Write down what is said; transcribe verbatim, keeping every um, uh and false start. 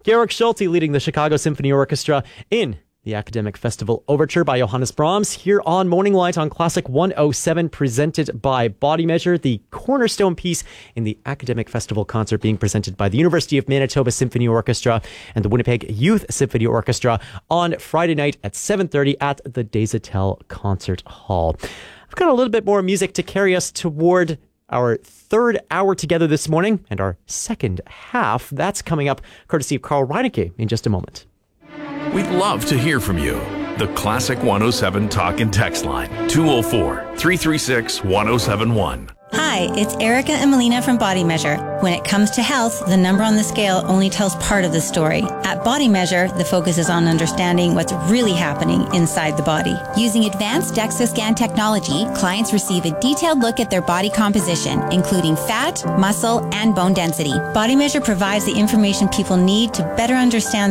Georg Schulte leading the Chicago Symphony Orchestra in the Academic Festival Overture by Johannes Brahms here on Morning Light on Classic one oh seven, presented by Body Measure, the cornerstone piece in the Academic Festival concert being presented by the University of Manitoba Symphony Orchestra and the Winnipeg Youth Symphony Orchestra on Friday night at seven thirty at the Desautels Concert Hall. I've got a little bit more music to carry us toward our third hour together this morning and our second half. That's coming up courtesy of Carl Reinecke in just a moment. We'd love to hear from you. The Classic one oh seven Talk and Text Line, two oh four, three three six, one oh seven one. Hi, it's Erica and Melina from Body Measure. When it comes to health, the number on the scale only tells part of the story. At Body Measure, the focus is on understanding what's really happening inside the body. Using advanced DEXA scan technology, clients receive a detailed look at their body composition, including fat, muscle, and bone density. Body Measure provides the information people need to better understand